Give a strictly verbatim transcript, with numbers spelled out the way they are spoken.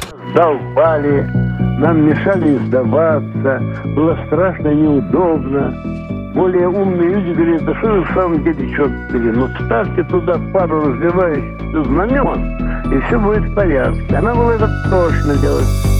Долбали, нам мешали издаваться, было страшно и неудобно. Более умные люди говорят: да что вы в самом деле, черт побери, ну ставьте туда пару развивающихся знамен, и все будет в порядке. А нам было это точно делать.